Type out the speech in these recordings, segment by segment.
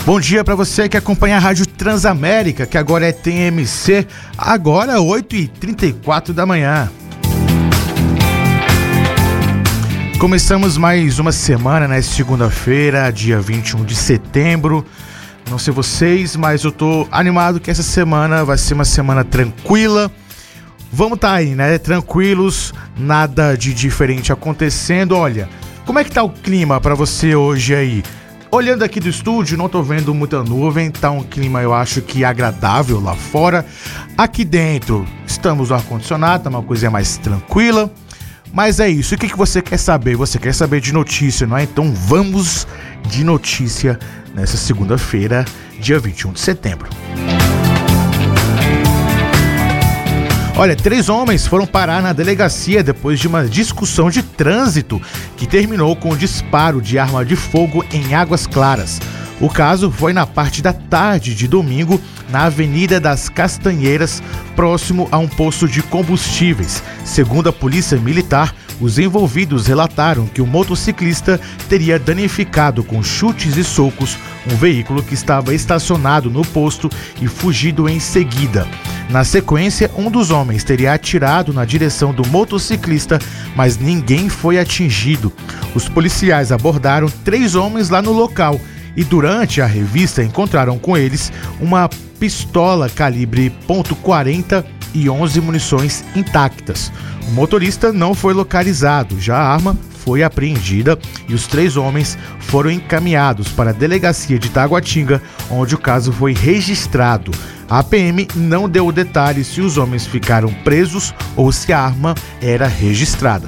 Bom dia para você que acompanha a Rádio Transamérica, que agora é TMC, agora 8h34 da manhã. Começamos mais uma semana, né? Segunda-feira, dia 21 de setembro. Não sei vocês, mas eu tô animado que essa semana vai ser uma semana tranquila. Vamos tá aí, né? Tranquilos, nada de diferente acontecendo. Olha, como é que tá o clima para você hoje aí? Olhando aqui do estúdio, não tô vendo muita nuvem, tá um clima, eu acho que agradável lá fora. Aqui dentro, estamos no ar-condicionado, tá uma coisa mais tranquila. Mas é isso, o que você quer saber? Você quer saber de notícia, não é? Então vamos de notícia nessa segunda-feira, dia 21 de setembro. Olha, 3 homens foram parar na delegacia depois de uma discussão de trânsito que terminou com o disparo de arma de fogo em Águas Claras. O caso foi na parte da tarde de domingo, na Avenida das Castanheiras, próximo a um posto de combustíveis. Segundo a Polícia Militar, os envolvidos relataram que o motociclista teria danificado com chutes e socos um veículo que estava estacionado no posto e fugido em seguida. Na sequência, um dos homens teria atirado na direção do motociclista, mas ninguém foi atingido. Os policiais abordaram 3 homens lá no local e durante a revista encontraram com eles uma pistola calibre .40 e 11 munições intactas. O motorista não foi localizado, já a arma foi apreendida e os 3 homens foram encaminhados para a delegacia de Taguatinga, onde o caso foi registrado. A PM não deu detalhes se os homens ficaram presos ou se a arma era registrada.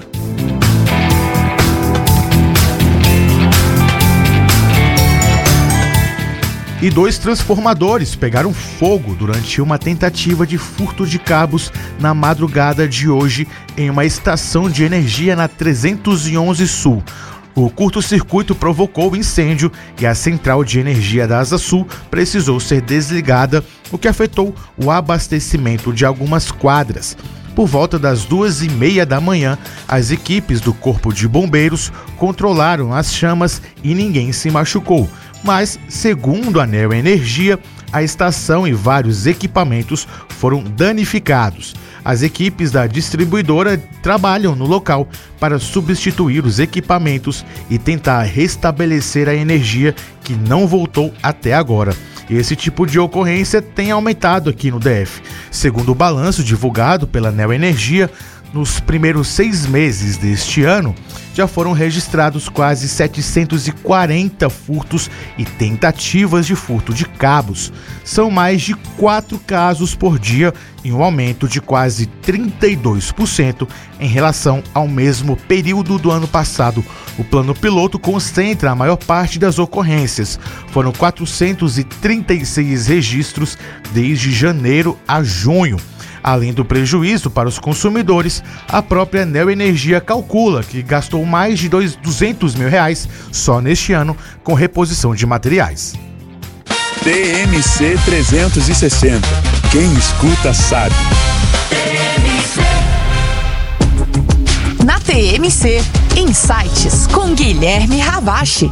E 2 transformadores pegaram fogo durante uma tentativa de furto de cabos na madrugada de hoje em uma estação de energia na 311 Sul. O curto-circuito provocou incêndio e a central de energia da Asa Sul precisou ser desligada, o que afetou o abastecimento de algumas quadras. Por volta das 2h30 da manhã, as equipes do Corpo de Bombeiros controlaram as chamas e ninguém se machucou. Mas, segundo a Neo Energia, a estação e vários equipamentos foram danificados. As equipes da distribuidora trabalham no local para substituir os equipamentos e tentar restabelecer a energia que não voltou até agora. Esse tipo de ocorrência tem aumentado aqui no DF. Segundo o balanço divulgado pela Neo Energia, nos primeiros 6 meses deste ano, já foram registrados quase 740 furtos e tentativas de furto de cabos. São mais de 4 casos por dia e um aumento de quase 32% em relação ao mesmo período do ano passado. O plano piloto concentra a maior parte das ocorrências. Foram 436 registros desde janeiro a junho. Além do prejuízo para os consumidores, a própria Neo Energia calcula que gastou mais de R$200 mil só neste ano com reposição de materiais. TMC 360. Quem escuta sabe. Na TMC, Insights com Guilherme Ravache.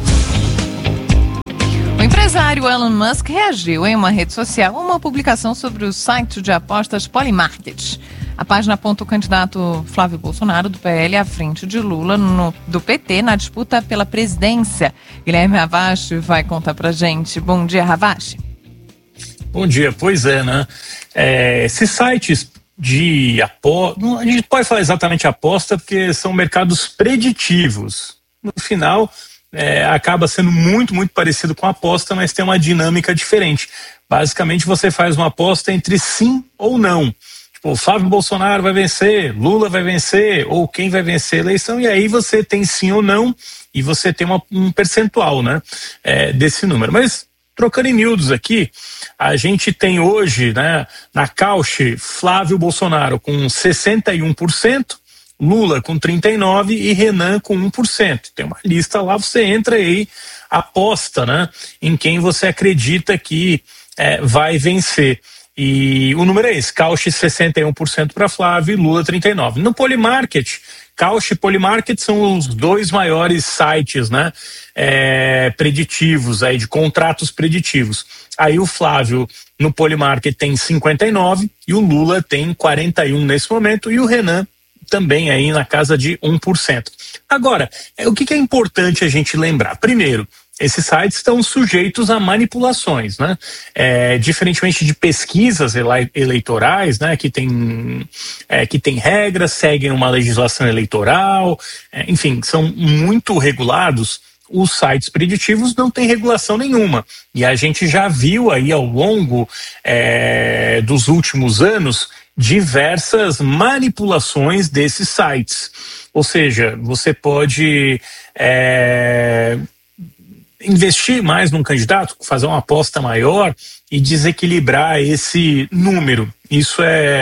O empresário Elon Musk reagiu em uma rede social a uma publicação sobre o site de apostas Polymarket. A página aponta o candidato Flávio Bolsonaro, do PL, à frente de Lula, do PT, na disputa pela presidência. Guilherme Ravache vai contar pra gente. Bom dia, Ravache. Bom dia, pois é, né? Esses sites de aposta, a gente pode falar exatamente aposta porque são mercados preditivos. No final, acaba sendo muito parecido com a aposta, mas tem uma dinâmica diferente. Basicamente, você faz uma aposta entre sim ou não. Tipo, o Flávio Bolsonaro vai vencer, Lula vai vencer, ou quem vai vencer a eleição, e aí você tem sim ou não, e você tem um percentual, né, desse número. Mas, trocando em miúdos aqui, a gente tem hoje, né, na Cauchy, Flávio Bolsonaro com 61%, Lula com 39% e Renan com 1%. Tem uma lista lá, você entra aí, aposta, né, em quem você acredita que vai vencer. E o número é esse, Cauchy 61% para Flávio e Lula 39%. No Polymarket, Kaushi e Polymarket são os dois maiores sites, né, preditivos, aí, de contratos preditivos. Aí o Flávio no Polymarket tem 59 e o Lula tem 41 nesse momento, e o Renan também aí na casa de 1%. Agora, o que é importante a gente lembrar? Primeiro, esses sites estão sujeitos a manipulações, né? Diferentemente de pesquisas eleitorais, né? Que tem regras, seguem uma legislação eleitoral, enfim, são muito regulados. Os sites preditivos não têm regulação nenhuma. E a gente já viu aí ao longo dos últimos anos diversas manipulações desses sites. Ou seja, você pode investir mais num candidato, fazer uma aposta maior e desequilibrar esse número. Isso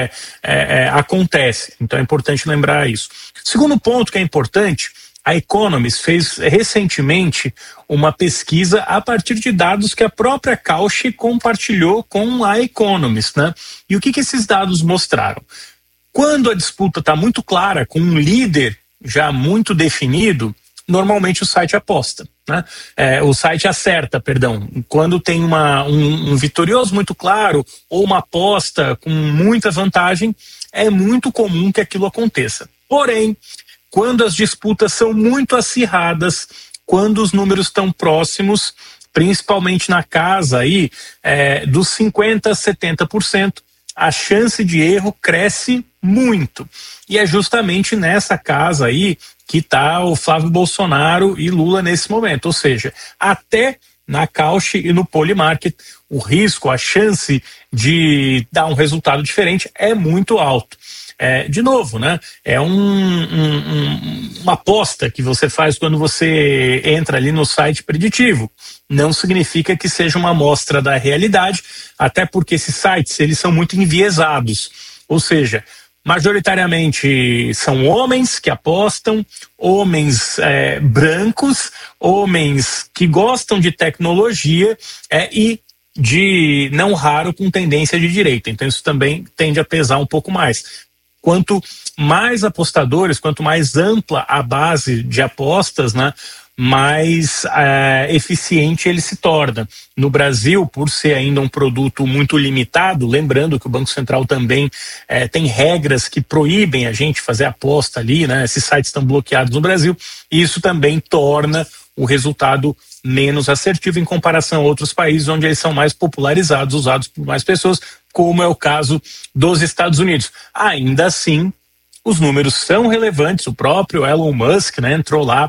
acontece, então é importante lembrar isso. Segundo ponto que é importante, a Economist fez recentemente uma pesquisa a partir de dados que a própria Kaushi compartilhou com a Economist, né? E o que esses dados mostraram? Quando a disputa está muito clara, com um líder já muito definido, normalmente o site aposta, né? O site acerta, perdão. Quando tem um vitorioso muito claro ou uma aposta com muita vantagem, é muito comum que aquilo aconteça. Porém, quando as disputas são muito acirradas, quando os números estão próximos, principalmente na casa aí, dos 50% a 70%, a chance de erro cresce muito. E é justamente nessa casa aí que está o Flávio Bolsonaro e Lula nesse momento. Ou seja, até na Kaushi e no Polymarket, o risco, a chance de dar um resultado diferente é muito alto. De novo, né? É uma aposta que você faz quando você entra ali no site preditivo. Não significa que seja uma amostra da realidade, até porque esses sites eles são muito enviesados. Ou seja, majoritariamente são homens que apostam, homens brancos, homens que gostam de tecnologia e de não raro com tendência de direita. Então isso também tende a pesar um pouco mais. Quanto mais apostadores, quanto mais ampla a base de apostas, né, mais eficiente ele se torna. No Brasil, por ser ainda um produto muito limitado, lembrando que o Banco Central também tem regras que proíbem a gente fazer aposta ali, né, esses sites estão bloqueados no Brasil, e isso também torna o resultado menos assertivo em comparação a outros países onde eles são mais popularizados, usados por mais pessoas, como é o caso dos Estados Unidos. Ainda assim, os números são relevantes. O próprio Elon Musk, né, entrou lá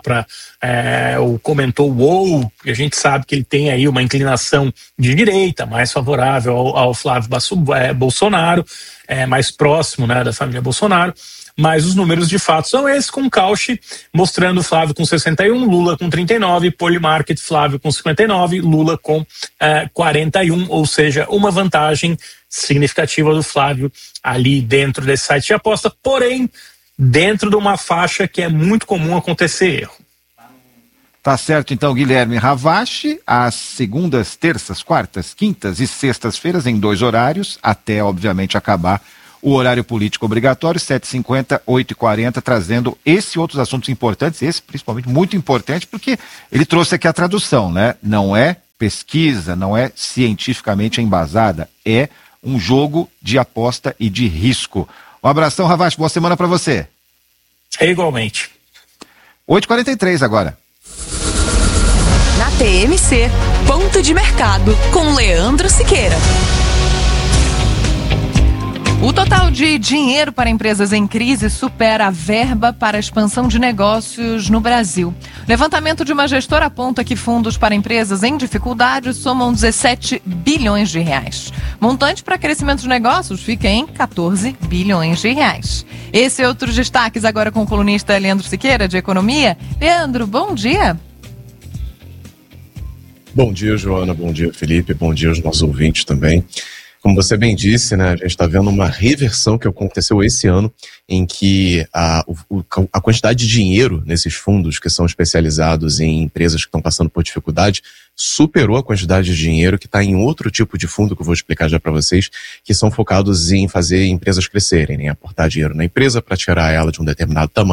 comentou o e a gente sabe que ele tem aí uma inclinação de direita, mais favorável ao Flávio Bolsonaro, mais próximo, né, da família Bolsonaro. Mas os números de fato são esses, com Kaushi mostrando o Flávio com 61, Lula com 39, Polymarket, Flávio com 59, Lula com 41, ou seja, uma vantagem significativa do Flávio ali dentro desse site de aposta, porém dentro de uma faixa que é muito comum acontecer erro. Tá certo, então, Guilherme Ravache, às segundas, terças, quartas, quintas e sextas-feiras em 2 horários, até obviamente acabar o horário político obrigatório, 7h50, 8h40, trazendo esse e outros assuntos importantes, esse principalmente muito importante, porque ele trouxe aqui a tradução, né? Não é pesquisa, não é cientificamente embasada, é um jogo de aposta e de risco. Um abração, Ravache, boa semana para você. Igualmente. 8h43 agora. Na TMC, ponto de mercado com Leandro Siqueira. O total de dinheiro para empresas em crise supera a verba para a expansão de negócios no Brasil. Levantamento de uma gestora aponta que fundos para empresas em dificuldade somam 17 bilhões de reais. Montante para crescimento de negócios fica em 14 bilhões de reais. Esse e outros destaques agora com o colunista Leandro Siqueira, de Economia. Leandro, bom dia. Bom dia, Joana. Bom dia, Felipe. Bom dia aos nossos ouvintes também. Como você bem disse, né, a gente está vendo uma reversão que aconteceu esse ano, em que a quantidade de dinheiro nesses fundos que são especializados em empresas que estão passando por dificuldade superou a quantidade de dinheiro que está em outro tipo de fundo que eu vou explicar já para vocês, que são focados em fazer empresas crescerem, em aportar dinheiro na empresa para tirar ela de um determinado tamanho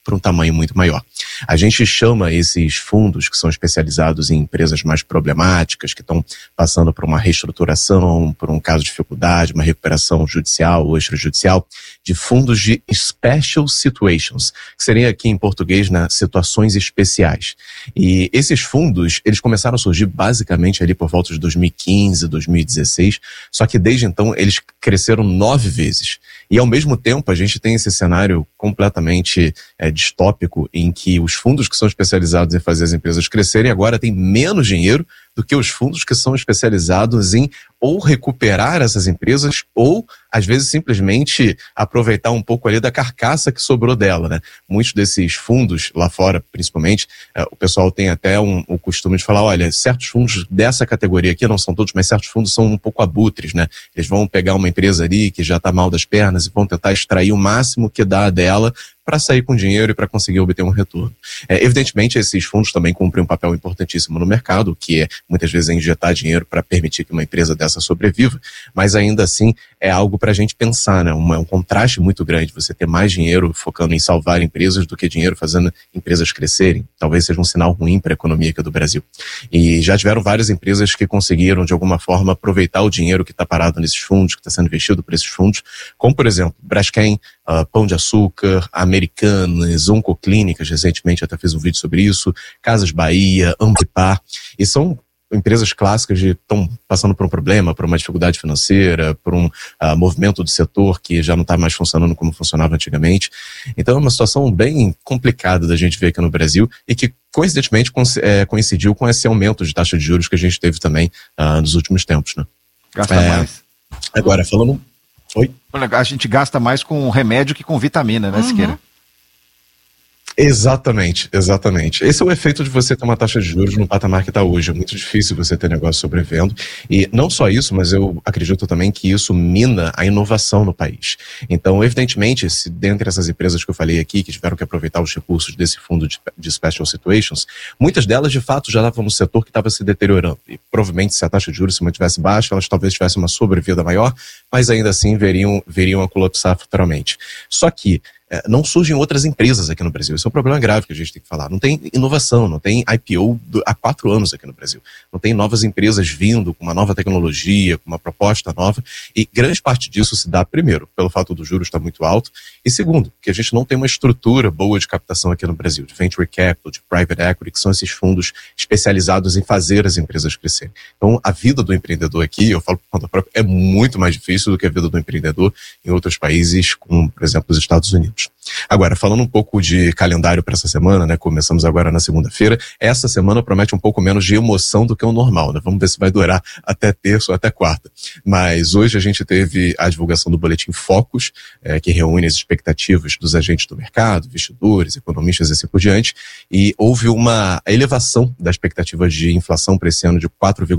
para um tamanho muito maior. A gente chama esses fundos que são especializados em empresas mais problemáticas, que estão passando por uma reestruturação, por um caso de dificuldade, uma recuperação judicial ou extrajudicial, de fundos de Special Situations, que seria aqui em português, né, situações especiais. E esses fundos, eles começaram a surgir basicamente ali por volta de 2015, 2016, só que desde então eles cresceram 9 vezes. E ao mesmo tempo a gente tem esse cenário completamente distópico em que os fundos que são especializados em fazer as empresas crescerem agora têm menos dinheiro do que os fundos que são especializados em ou recuperar essas empresas ou, às vezes, simplesmente aproveitar um pouco ali da carcaça que sobrou dela, né? Muitos desses fundos, lá fora principalmente, o pessoal tem até o costume de falar, olha, certos fundos dessa categoria aqui, não são todos, mas certos fundos são um pouco abutres, né? Eles vão pegar uma empresa ali que já está mal das pernas e vão tentar extrair o máximo que dá dela para sair com dinheiro e para conseguir obter um retorno. Evidentemente, esses fundos também cumprem um papel importantíssimo no mercado, que é, muitas vezes, injetar dinheiro para permitir que uma empresa dessa sobreviva, mas ainda assim é algo para a gente pensar, né? Um contraste muito grande, você ter mais dinheiro focando em salvar empresas do que dinheiro fazendo empresas crescerem. Talvez seja um sinal ruim para a economia aqui do Brasil. E já tiveram várias empresas que conseguiram, de alguma forma, aproveitar o dinheiro que está parado nesses fundos, que está sendo investido por esses fundos, como, por exemplo, Braskem, Pão de Açúcar, Americanas, Oncoclínicas, recentemente até fiz um vídeo sobre isso, Casas Bahia, Ambipar, e são empresas clássicas que estão passando por um problema, por uma dificuldade financeira, por um movimento do setor que já não está mais funcionando como funcionava antigamente. Então é uma situação bem complicada da gente ver aqui no Brasil e que coincidentemente coincidiu com esse aumento de taxa de juros que a gente teve também nos últimos tempos, né? Gasta mais. Agora, falando... Oi? A gente gasta mais com remédio que com vitamina, né, Siqueira? Exatamente, exatamente. Esse é o efeito de você ter uma taxa de juros no patamar que está hoje. É muito difícil você ter negócio sobrevivendo. E não só isso, mas eu acredito também que isso mina a inovação no país. Então, evidentemente, se dentre essas empresas que eu falei aqui, que tiveram que aproveitar os recursos desse fundo de Special Situations, muitas delas, de fato, já estavam no setor que estava se deteriorando. E provavelmente, se a taxa de juros se mantivesse baixa, elas talvez tivessem uma sobrevida maior, mas ainda assim veriam a colapsar futuramente. Só que não surgem outras empresas aqui no Brasil. Isso é um problema grave que a gente tem que falar. Não tem inovação, não tem IPO há 4 anos aqui no Brasil. Não tem novas empresas vindo com uma nova tecnologia, com uma proposta nova. E grande parte disso se dá, primeiro, pelo fato do juros estar muito alto, e segundo, que a gente não tem uma estrutura boa de captação aqui no Brasil, de venture capital, de private equity, que são esses fundos especializados em fazer as empresas crescerem. Então, a vida do empreendedor aqui, eu falo por conta própria, é muito mais difícil do que a vida do empreendedor em outros países, como, por exemplo, os Estados Unidos. Agora, falando um pouco de calendário para essa semana, né? Começamos agora na segunda-feira. Essa semana promete um pouco menos de emoção do que o normal, né? Vamos ver se vai durar até terça ou até quarta. Mas hoje a gente teve a divulgação do boletim Focus, que reúne as expectativas dos agentes do mercado, investidores, economistas e assim por diante. E houve uma elevação da expectativa de inflação para esse ano de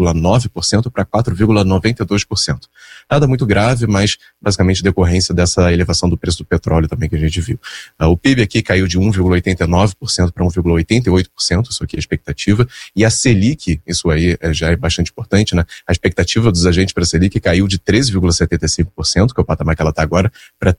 4,9% para 4,92%. Nada muito grave, mas basicamente decorrência dessa elevação do preço do petróleo também que a gente viu. O PIB aqui caiu de 1,89% para 1,88%, isso aqui é a expectativa, e a Selic, isso aí já é bastante importante, né? A expectativa dos agentes para a Selic caiu de 13,75%, que é o patamar que ela está agora, para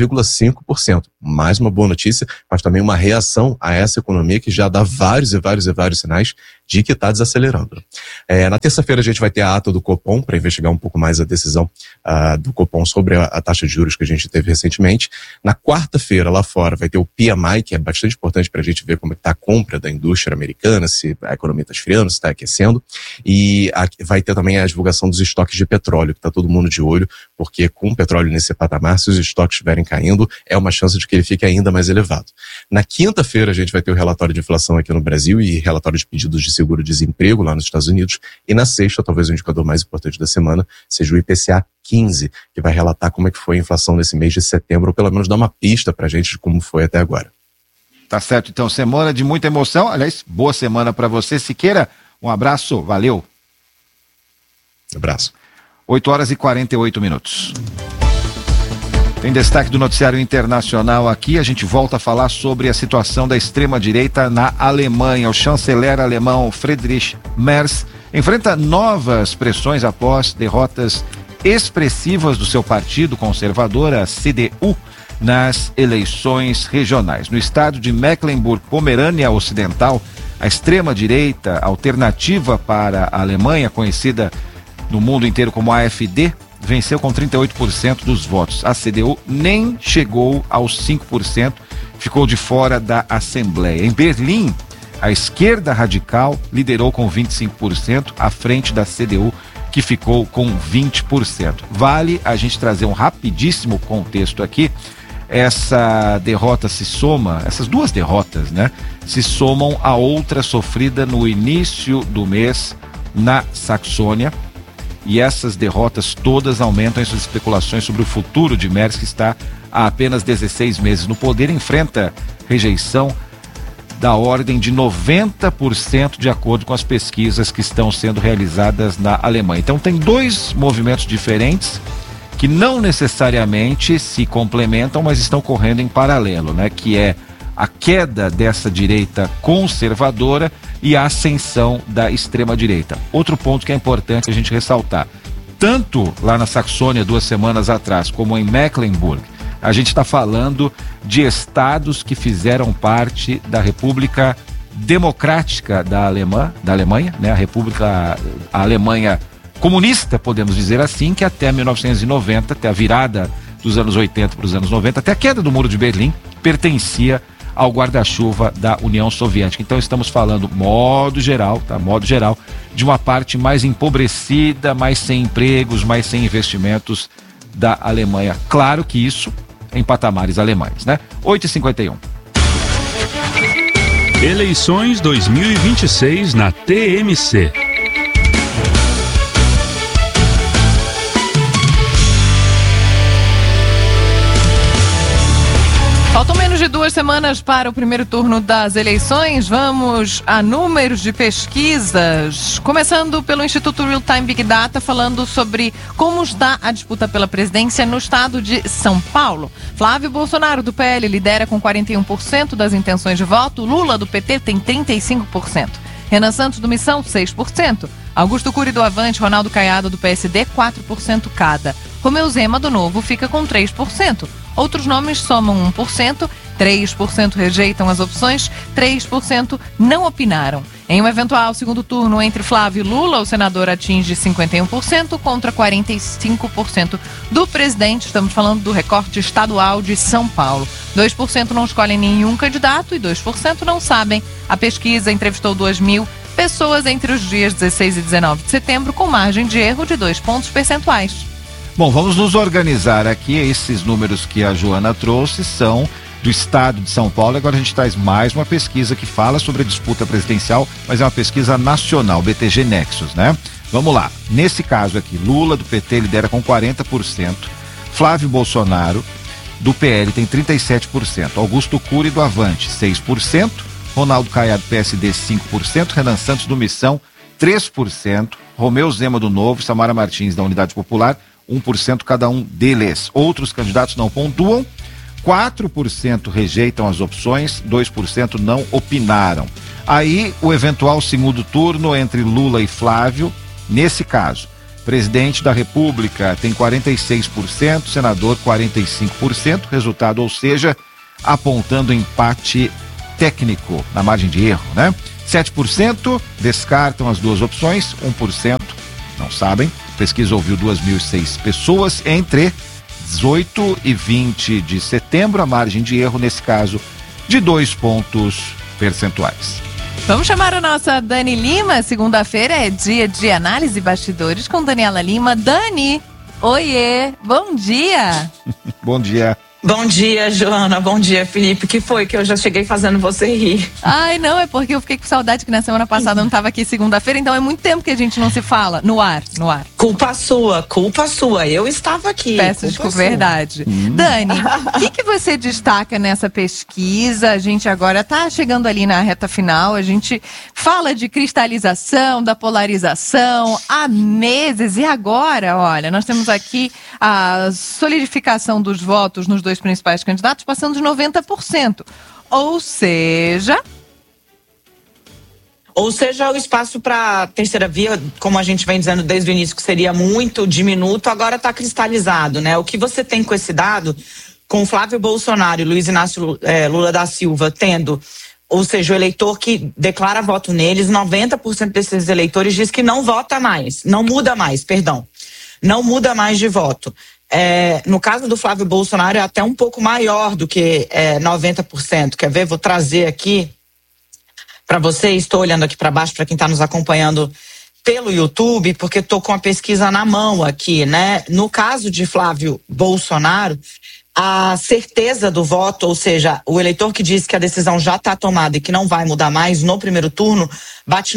13,5%. Mais uma boa notícia, mas também uma reação a essa economia que já dá vários sinais de que está desacelerando. Na terça-feira a gente vai ter a ata do Copom para investigar um pouco mais a decisão do Copom sobre a taxa de juros que a gente teve recentemente. Na quarta-feira, lá fora, vai ter o PMI, que é bastante importante para a gente ver como está a compra da indústria americana, se a economia está esfriando, se está aquecendo. E vai ter também a divulgação dos estoques de petróleo, que está todo mundo de olho, porque com o petróleo nesse patamar, se os estoques estiverem caindo, é uma chance de que ele fique ainda mais elevado. Na quinta-feira, a gente vai ter o relatório de inflação aqui no Brasil e relatório de pedidos de seguro-desemprego lá nos Estados Unidos. E na sexta, talvez o indicador mais importante da semana, seja o IPCA 15, que vai relatar como é que foi a inflação nesse mês de setembro, ou pelo menos dar uma pista pra gente de como foi até agora. Tá certo, então, semana de muita emoção. Aliás, boa semana para você, Siqueira. Um abraço, valeu. Abraço. 8h48. Tem destaque do noticiário internacional aqui. A gente volta a falar sobre a situação da extrema-direita na Alemanha. O chanceler alemão Friedrich Merz enfrenta novas pressões após derrotas expressivas do seu partido conservador, a CDU, nas eleições regionais. No estado de Mecklenburg-Pomerânia Ocidental, a extrema-direita alternativa para a Alemanha, conhecida no mundo inteiro como AfD, venceu com 38% dos votos. A CDU nem chegou aos 5%, ficou de fora da Assembleia. Em Berlim, a esquerda radical liderou com 25%, à frente da CDU, que ficou com 20%. Vale a gente trazer um rapidíssimo contexto aqui. Essa derrota se soma, essas duas derrotas, né, se somam a outra sofrida no início do mês na Saxônia. E essas derrotas todas aumentam essas especulações sobre o futuro de Merz, que está há apenas 16 meses no poder, enfrenta rejeição da ordem de 90%, de acordo com as pesquisas que estão sendo realizadas na Alemanha. Então tem dois movimentos diferentes que não necessariamente se complementam, mas estão correndo em paralelo, né? Que é a queda dessa direita conservadora e a ascensão da extrema-direita. Outro ponto que é importante a gente ressaltar, tanto lá na Saxônia 2 semanas atrás, como em Mecklenburg, a gente está falando de estados que fizeram parte da República Democrática da Alemanha, né? A Alemanha comunista, podemos dizer assim, que até 1990, até a virada dos anos 80 para os anos 90, até a queda do Muro de Berlim, pertencia ao guarda-chuva da União Soviética. Então estamos falando, modo geral, de uma parte mais empobrecida, mais sem empregos, mais sem investimentos da Alemanha. Claro que isso em patamares alemães, né? 8h51. Eleições 2026 na TMC. Faltam menos de 2 semanas para o primeiro turno das eleições. Vamos a números de pesquisas. Começando pelo Instituto Real Time Big Data, falando sobre como está a disputa pela presidência no estado de São Paulo. Flávio Bolsonaro, do PL, lidera com 41% das intenções de voto. Lula, do PT, tem 35%. Renan Santos, do Missão, 6%. Augusto Cury, do Avante, Ronaldo Caiado, do PSD, 4% cada. Romeu Zema, do Novo, fica com 3%. Outros nomes somam 1%, 3% rejeitam as opções, 3% não opinaram. Em um eventual segundo turno entre Flávio e Lula, o senador atinge 51% contra 45% do presidente. Estamos falando do recorte estadual de São Paulo. 2% não escolhem nenhum candidato e 2% não sabem. A pesquisa entrevistou 2.000 pessoas entre os dias 16 e 19 de setembro, com margem de erro de 2 pontos percentuais. Bom, vamos nos organizar aqui. Esses números que a Joana trouxe são do estado de São Paulo. Agora a gente traz mais uma pesquisa que fala sobre a disputa presidencial, mas é uma pesquisa nacional, BTG Nexus, né? Vamos lá. Nesse caso aqui, Lula, do PT, lidera com 40%. Flávio Bolsonaro, do PL, tem 37%. Augusto Cury, do Avante, 6%. Ronaldo Caiado, PSD, 5%. Renan Santos, do Missão, 3%. Romeu Zema, do Novo. Samara Martins, da Unidade Popular, 1% cada um deles. Outros candidatos não pontuam. 4% rejeitam as opções, 2% não opinaram. Aí o eventual segundo turno entre Lula e Flávio, nesse caso, presidente da República tem 46%, senador 45%, resultado, ou seja, apontando empate técnico na margem de erro, né? 7% descartam as duas opções, 1% não sabem. A pesquisa ouviu 2.006 pessoas entre 18 e 20 de setembro, a margem de erro, nesse caso, de 2 pontos percentuais. Vamos chamar a nossa Dani Lima. Segunda-feira é dia de análise e bastidores com Daniela Lima. Dani, oiê, bom dia. Bom dia. Bom dia, Joana. Bom dia, Felipe. Que foi que eu já cheguei fazendo você rir? Ai, não, é porque eu fiquei com saudade que na semana passada eu não estava aqui segunda-feira, então é muito tempo que a gente não se fala no ar. Culpa sua. Eu estava aqui. Peço desculpa, verdade. Dani, o que você destaca nessa pesquisa? A gente agora está chegando ali na reta final, a gente fala de cristalização, da polarização há meses, e agora, olha, nós temos aqui a solidificação dos votos nos dois principais candidatos passando de 90%. Ou seja, o espaço para a terceira via, como a gente vem dizendo desde o início, que seria muito diminuto, agora está cristalizado, né? O que você tem com esse dado, com Flávio Bolsonaro e Luiz Inácio Lula da Silva tendo, ou seja, o eleitor que declara voto neles, 90% desses eleitores diz que não vota mais, não muda mais de voto. No caso do Flávio Bolsonaro é até um pouco maior do que 90%. Quer ver? Vou trazer aqui para vocês. Estou olhando aqui para baixo para quem está nos acompanhando pelo YouTube, porque estou com a pesquisa na mão aqui, né? No caso de Flávio Bolsonaro, a certeza do voto, ou seja, o eleitor que diz que a decisão já está tomada e que não vai mudar mais no primeiro turno, bate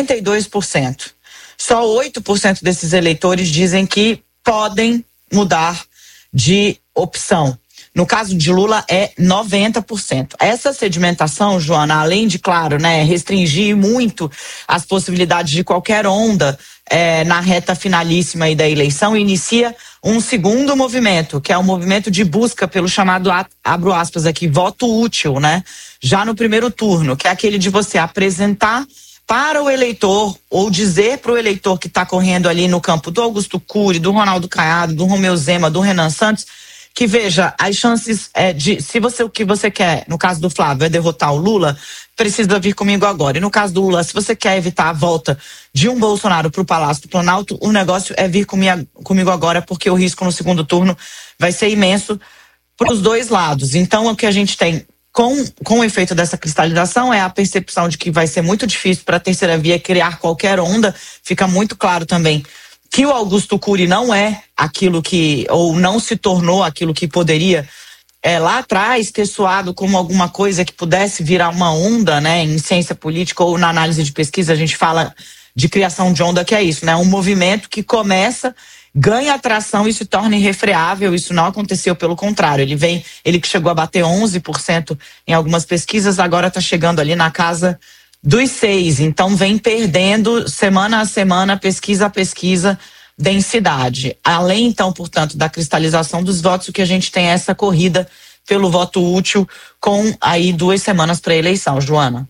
92%. Só 8% desses eleitores dizem que podem mudar de opção. No caso de Lula é 90%. Essa sedimentação, Joana, além de, claro, né, restringir muito as possibilidades de qualquer onda na reta finalíssima aí da eleição, inicia um segundo movimento, que é o movimento de busca pelo chamado, abro aspas aqui, voto útil, né? Já no primeiro turno, que é aquele de você apresentar para o eleitor, ou dizer para o eleitor que está correndo ali no campo do Augusto Cury, do Ronaldo Caiado, do Romeu Zema, do Renan Santos, que veja, as chances se o que você quer, no caso do Flávio, é derrotar o Lula, precisa vir comigo agora. E no caso do Lula, se você quer evitar a volta de um Bolsonaro para o Palácio do Planalto, o negócio é vir comigo agora, porque o risco no segundo turno vai ser imenso para os dois lados. Então, o que a gente tem com o efeito dessa cristalização é a percepção de que vai ser muito difícil para a terceira via criar qualquer onda. Fica muito claro também que o Augusto Cury não é aquilo que, ou não se tornou aquilo que poderia lá atrás ter soado como alguma coisa que pudesse virar uma onda, né? Em ciência política ou na análise de pesquisa a gente fala de criação de onda, que é isso, né? Um movimento que começa, ganha atração e se torna irrefreável. Isso não aconteceu, pelo contrário. Ele que chegou a bater 11% em algumas pesquisas, agora está chegando ali na casa dos 6%. Então vem perdendo semana a semana, pesquisa a pesquisa, densidade. Além, então, portanto, da cristalização dos votos, o que a gente tem é essa corrida pelo voto útil com aí 2 semanas para a eleição. Joana.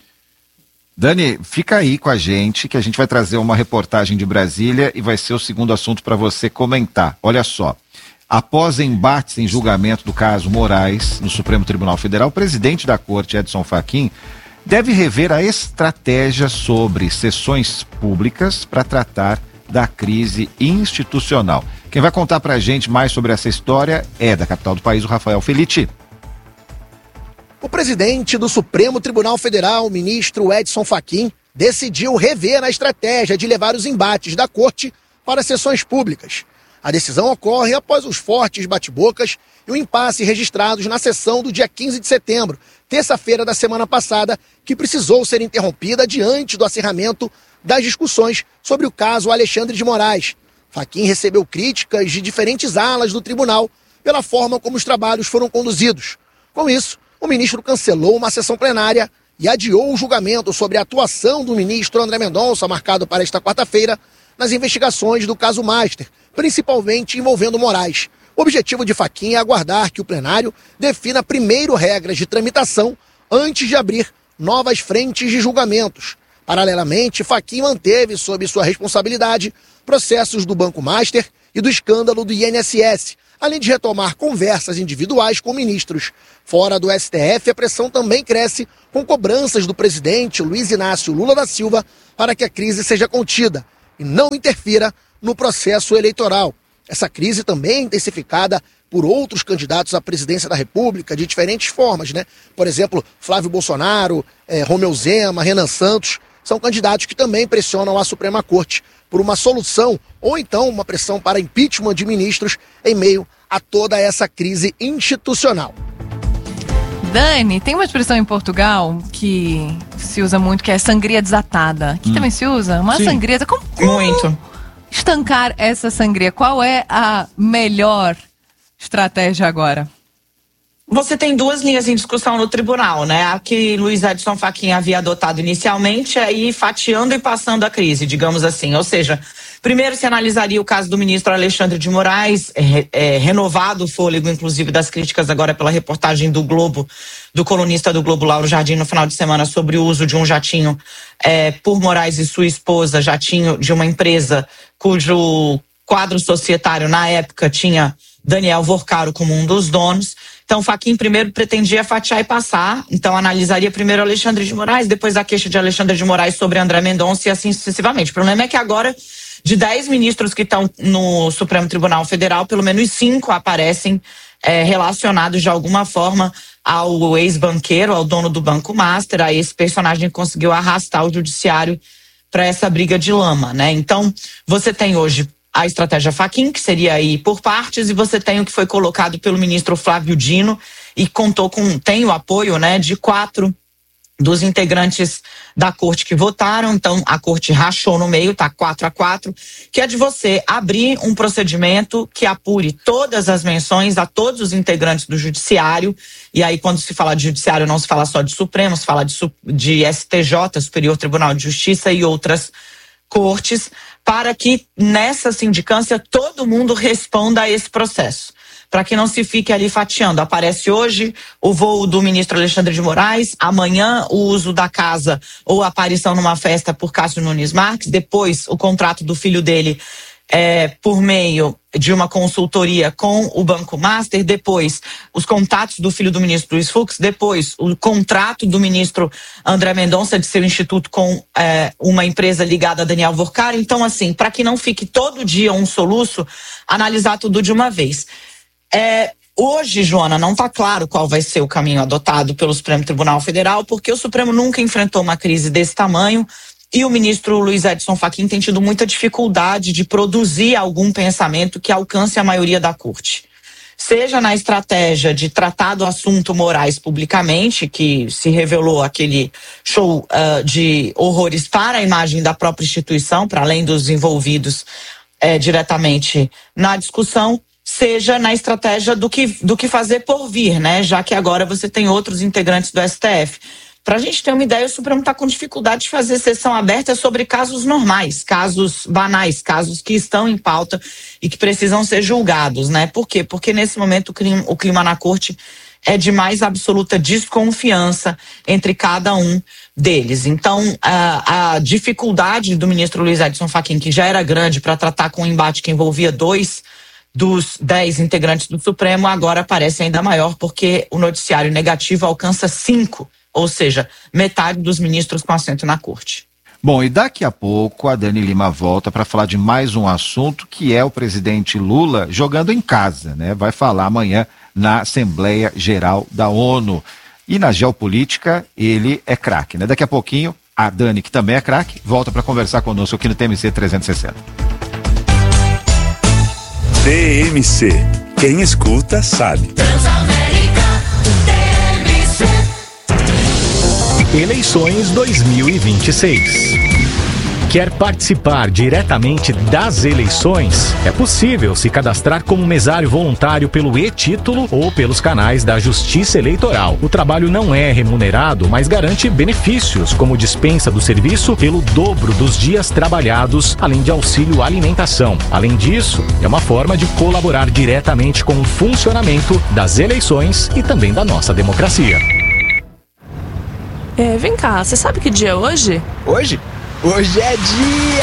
Dani, fica aí com a gente, que a gente vai trazer uma reportagem de Brasília e vai ser o segundo assunto para você comentar. Olha só, após embates em julgamento do caso Moraes no Supremo Tribunal Federal, o presidente da Corte, Edson Fachin, deve rever a estratégia sobre sessões públicas para tratar da crise institucional. Quem vai contar para a gente mais sobre essa história é, da capital do país, o Rafael Felitti. O presidente do Supremo Tribunal Federal, o ministro Edson Fachin, decidiu rever a estratégia de levar os embates da corte para sessões públicas. A decisão ocorre após os fortes bate-bocas e o impasse registrados na sessão do dia 15 de setembro, terça-feira da semana passada, que precisou ser interrompida diante do acirramento das discussões sobre o caso Alexandre de Moraes. Fachin recebeu críticas de diferentes alas do tribunal pela forma como os trabalhos foram conduzidos. Com isso, o ministro cancelou uma sessão plenária e adiou o julgamento sobre a atuação do ministro André Mendonça, marcado para esta quarta-feira, nas investigações do caso Master, principalmente envolvendo Moraes. O objetivo de Fachin é aguardar que o plenário defina primeiro regras de tramitação antes de abrir novas frentes de julgamentos. Paralelamente, Fachin manteve sob sua responsabilidade processos do Banco Master e do escândalo do INSS, além de retomar conversas individuais com ministros. Fora do STF, a pressão também cresce com cobranças do presidente Luiz Inácio Lula da Silva para que a crise seja contida e não interfira no processo eleitoral. Essa crise também é intensificada por outros candidatos à presidência da República de diferentes formas, né? Por exemplo, Flávio Bolsonaro, Romeu Zema, Renan Santos, são candidatos que também pressionam a Suprema Corte por uma solução ou então uma pressão para impeachment de ministros em meio a toda essa crise institucional. Dani, tem uma expressão em Portugal que se usa muito, que é sangria desatada. Aqui também se usa? Uma sangria. Como Muito. estancar essa sangria? Qual é a melhor estratégia agora? Você tem 2 linhas em discussão no tribunal, né? A que Luiz Edson Fachin havia adotado inicialmente é ir fatiando e passando a crise, digamos assim. Ou seja, primeiro se analisaria o caso do ministro Alexandre de Moraes, renovado o fôlego, inclusive, das críticas agora pela reportagem do Globo, do colunista do Globo, Lauro Jardim, no final de semana, sobre o uso de um jatinho por Moraes e sua esposa, jatinho de uma empresa cujo quadro societário, na época, tinha Daniel Vorcaro como um dos donos. Então, Fachin primeiro pretendia fatiar e passar, então analisaria primeiro Alexandre de Moraes, depois a queixa de Alexandre de Moraes sobre André Mendonça e assim sucessivamente. O problema é que agora, de 10 ministros que estão no Supremo Tribunal Federal, pelo menos 5 aparecem relacionados de alguma forma ao ex-banqueiro, ao dono do Banco Master, a esse personagem que conseguiu arrastar o judiciário para essa briga de lama, né? Então, você tem hoje a estratégia Fachin, que seria aí por partes, e você tem o que foi colocado pelo ministro Flávio Dino e tem o apoio, né, de 4 dos integrantes da corte que votaram. Então a corte rachou no meio, tá 4-4, que é de você abrir um procedimento que apure todas as menções a todos os integrantes do judiciário. E aí, quando se fala de judiciário, não se fala só de Supremo, se fala de STJ, Superior Tribunal de Justiça, e outras cortes, para que nessa sindicância todo mundo responda a esse processo, para que não se fique ali fatiando. Aparece hoje o voo do ministro Alexandre de Moraes, amanhã o uso da casa ou a aparição numa festa por Cássio Nunes Marques, depois o contrato do filho dele por meio de uma consultoria com o Banco Master, depois os contatos do filho do ministro Luiz Fux, depois o contrato do ministro André Mendonça de seu instituto com uma empresa ligada a Daniel Vorcaro. Então, assim, para que não fique todo dia um soluço, analisar tudo de uma vez. Hoje, Joana, não está claro qual vai ser o caminho adotado pelo Supremo Tribunal Federal, porque o Supremo nunca enfrentou uma crise desse tamanho e o ministro Luiz Edson Fachin tem tido muita dificuldade de produzir algum pensamento que alcance a maioria da corte. Seja na estratégia de tratar do assunto Moraes publicamente, que se revelou aquele show de horrores para a imagem da própria instituição, para além dos envolvidos diretamente na discussão, seja na estratégia do que fazer por vir, né? Já que agora você tem outros integrantes do STF. Para a gente ter uma ideia, o Supremo está com dificuldade de fazer sessão aberta sobre casos normais, casos banais, casos que estão em pauta e que precisam ser julgados, né? Por quê? Porque nesse momento o clima na corte é de mais absoluta desconfiança entre cada um deles. Então, a dificuldade do ministro Luiz Edson Fachin, que já era grande para tratar com um embate que envolvia 2 dos 10 integrantes do Supremo, agora parece ainda maior, porque o noticiário negativo alcança 5, ou seja, metade dos ministros com assento na corte. Bom, e daqui a pouco a Dani Lima volta para falar de mais um assunto, que é o presidente Lula jogando em casa, né? Vai falar amanhã na Assembleia Geral da ONU. E na geopolítica ele é craque, né? Daqui a pouquinho a Dani, que também é craque, volta para conversar conosco aqui no TMC 360. TMC. Quem escuta sabe. Eleições 2026. Quer participar diretamente das eleições? É possível se cadastrar como mesário voluntário pelo e-título ou pelos canais da Justiça Eleitoral. O trabalho não é remunerado, mas garante benefícios, como dispensa do serviço pelo dobro dos dias trabalhados, além de auxílio alimentação. Além disso, é uma forma de colaborar diretamente com o funcionamento das eleições e também da nossa democracia. Vem cá, você sabe que dia é hoje? Hoje? Hoje é dia